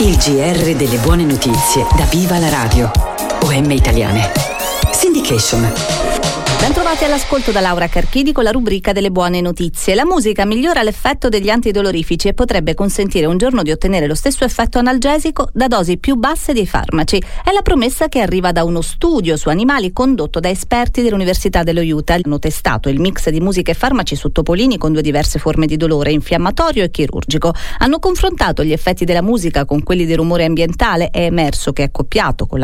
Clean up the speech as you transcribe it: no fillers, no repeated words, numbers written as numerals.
Il GR delle buone notizie da Viva la Radio. OM Italiane. Syndication. Bentrovati all'ascolto da Laura Carchidi con la rubrica delle buone notizie. La musica migliora l'effetto degli antidolorifici e potrebbe consentire un giorno di ottenere lo stesso effetto analgesico da dosi più basse dei farmaci. È la promessa che arriva da uno studio su animali condotto da esperti dell'Università dello Utah. Hanno testato il mix di musica e farmaci su topolini con 2 diverse forme di dolore, infiammatorio e chirurgico. Hanno confrontato gli effetti della musica con quelli del rumore ambientale. È emerso che accoppiato con la